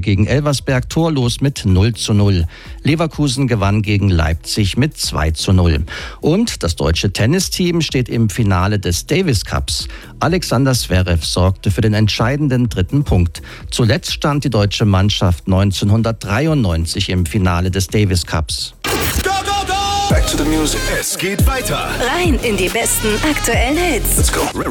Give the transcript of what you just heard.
gegen Elversberg torlos mit 0:0. Leverkusen gewann gegen Leipzig mit 2:0. Und das deutsche Tennisteam steht im Finale des Davis Cups. Alexander Zverev sorgte für den entscheidenden 3. Punkt. Zuletzt stand die deutsche Mannschaft 1993 im Finale des Davis Cups. Back to the music. Es geht weiter. Rein in die besten aktuellen Hits. Let's go.